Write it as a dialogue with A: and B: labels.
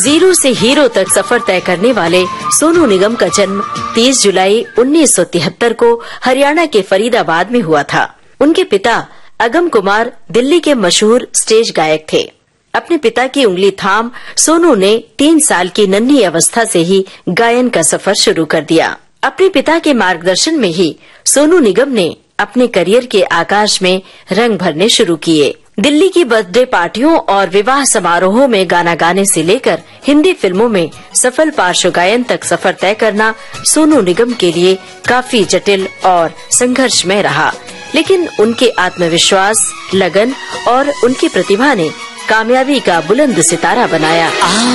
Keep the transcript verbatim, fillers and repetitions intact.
A: Zero से hero तक सफर तय करने वाले सोनू निगम का जन्म तीस जुलाई उन्नीस सौ तिहत्तर को हरियाणा के फरीदाबाद में हुआ था। उनके पिता अगम कुमार दिल्ली के मशहूर स्टेज गायक थे। अपने पिता की उंगली थाम सोनू ने तीन साल की नन्ही अवस्था से ही गायन का सफर शुरू कर दिया। अपने पिता के मार्गदर्शन में ही सोनू निगम ने अपने करियर के आकाश में रंग भरने शुरू किए। दिल्ली की बर्थडे पार्टियों और विवाह समारोहों में गाना गाने से लेकर हिंदी फिल्मों में सफल पार्श्व गायन तक सफर तय करना सोनू निगम के लिए काफी जटिल और संघर्षमय रहा, लेकिन उनके आत्मविश्वास, लगन और उनकी प्रतिभा ने कामयाबी का बुलंद सितारा बनाया।